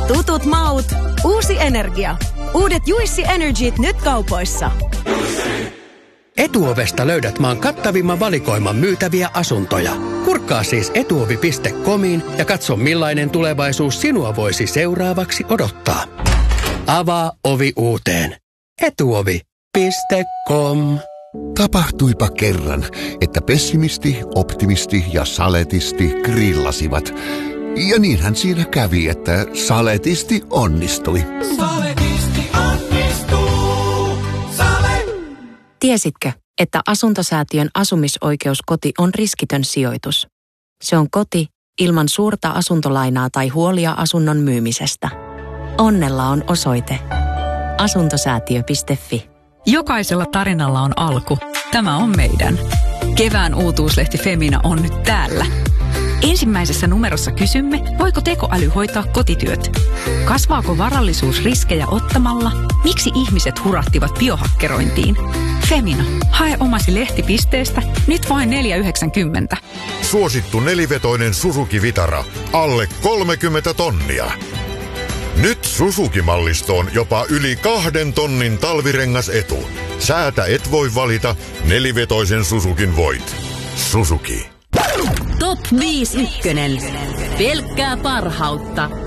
Tutut maut, uusi energia. Uudet Juissi Energyt nyt kaupoissa. Etuovesta löydät maan kattavimman valikoiman myytäviä asuntoja. Kurkkaa siis etuovi.comiin ja katso millainen tulevaisuus sinua voisi seuraavaksi odottaa. Avaa ovi uuteen. Etuovi.com. Tapahtuipa kerran, että pessimisti, optimisti ja saletisti grillasivat. Ja niinhän siinä kävi, että saletisti onnistui. Saletisti onnistuu. Tiesitkö, että Asuntosäätiön asumisoikeuskoti on riskitön sijoitus? Se on koti ilman suurta asuntolainaa tai huolia asunnon myymisestä. Onnella on osoite. Asuntosäätiö.fi. Jokaisella tarinalla on alku. Tämä on meidän. Kevään uutuuslehti Femina on nyt täällä. Ensimmäisessä numerossa kysymme, voiko tekoäly hoitaa kotityöt? Kasvaako varallisuus riskejä ottamalla? Miksi ihmiset hurahtivat biohakkerointiin? Femina, hae omasi lehtipisteestä, nyt vain 4,90. Suosittu nelivetoinen Suzuki Vitara, alle 30 tonnia. Nyt Suzuki-mallistoon jopa yli 2 tonnin talvirengasetu. Säätä et voi valita, nelivetoisen Suzukin voit. Suzuki. Top 5 ykkönen. Pelkkää parhautta.